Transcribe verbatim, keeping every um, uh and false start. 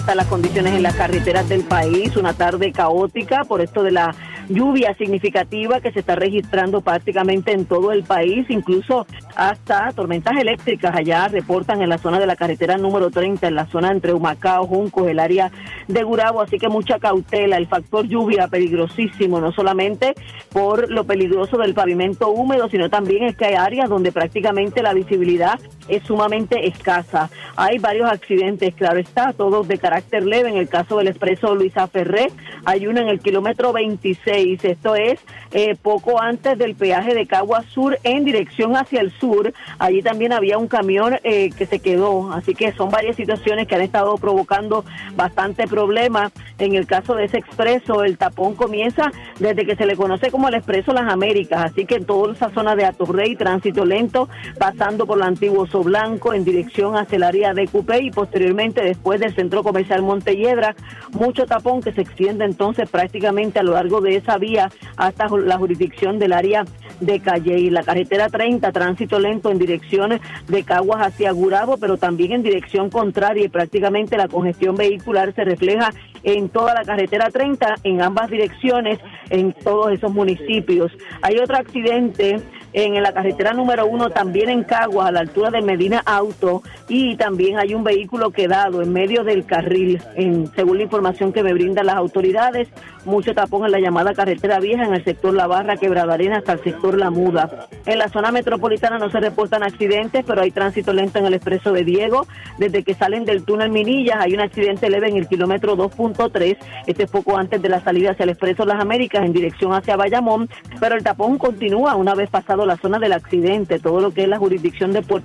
Las condiciones en las carreteras del país, una tarde caótica por esto de la lluvia significativa que se está registrando prácticamente en todo el país, incluso hasta tormentas eléctricas allá reportan en la zona de la carretera número treinta, en la zona entre Humacao, Juncos, el área de Gurabo, así que mucha cautela. El factor lluvia peligrosísimo, no solamente por lo peligroso del pavimento húmedo, sino también es que hay áreas donde prácticamente la visibilidad es sumamente escasa. Hay varios accidentes, claro está, todos de carácter leve. En el caso del expreso Luisa Ferré, hay uno en el kilómetro veintiséis, esto es eh, poco antes del peaje de Caguas Sur en dirección hacia el sur. Allí también había un camión eh, que se quedó, así que son varias situaciones que han estado provocando bastante problema. En el caso de ese expreso, el tapón comienza desde que se le conoce como el expreso Las Américas, así que en toda esa zona de Atorrey, tránsito lento, pasando por el antiguo Blanco en dirección hacia el área de Cupey y posteriormente después del centro comercial Montelledra, mucho tapón que se extiende entonces prácticamente a lo largo de esa vía hasta la jurisdicción del área de Calley. La carretera treinta, tránsito lento en dirección de Caguas hacia Gurabo, pero también en dirección contraria, y prácticamente la congestión vehicular se refleja en toda la carretera treinta, en ambas direcciones, en todos esos municipios. Hay otro accidente en la carretera número uno, también en Caguas, a la altura de Medina Auto, y también hay un vehículo quedado en medio del carril, en, según la información que me brindan las autoridades. Mucho tapón en la llamada carretera vieja, en el sector La Barra, Quebrada Arena, hasta el sector La Muda. En la zona metropolitana no se reportan accidentes, pero hay tránsito lento en el expreso de Diego, desde que salen del túnel Minillas. Hay un accidente leve en el kilómetro dos punto tres, este es poco antes de la salida hacia el expreso Las Américas, en dirección hacia Bayamón, pero el tapón continúa una vez pasado la zona del accidente, todo lo que es la jurisdicción de Puerto